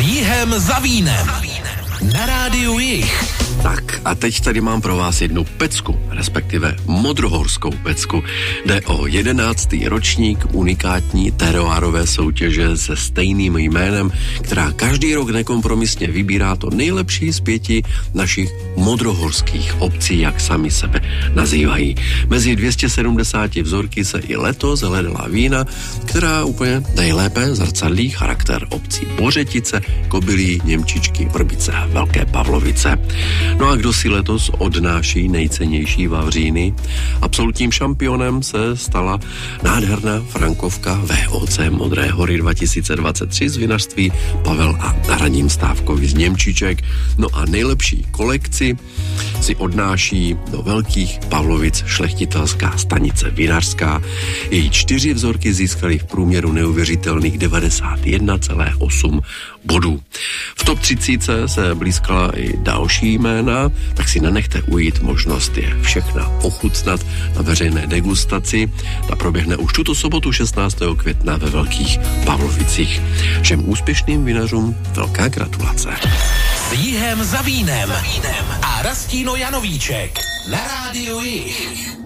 Jihem za vínem. Na rádiu Jih. Tak a teď tady mám pro vás jednu pecku, respektive modrohorskou pecku. Jde o 11. ročník unikátní teroárové soutěže se stejným jménem, která každý rok nekompromisně vybírá to nejlepší z 5 našich modrohorských obcí, jak sami sebe nazývají. Mezi 270 vzorky se i letos hledala vína, která úplně nejlépe zrcadlí charakter obcí Bořetice, Kobylí, Němčičky, Vrbice a Velké Pavlovice. No a kdo si letos odnáší nejcennější vavříny? Absolutním šampionem se stala nádherná frankovka VOC Modré hory 2023 z vinařství Pavel a Radim Stávkovi z Němčiček. No a nejlepší kolekci si odnáší do Velkých Pavlovic šlechtitelská stanice vinařská. Její 4 vzorky získaly v průměru neuvěřitelných 91,8 bodů. V top 30 se blízkala i další jména, tak si nenechte ujít možnost je všechna ochutnat na veřejné degustaci. Ta proběhne už tuto sobotu 16. května ve Velkých Pavlovicích. Všem úspěšným vinařům velká gratulace. S Jihem za vínem a Rastíno Janovíček na rádiu Jih.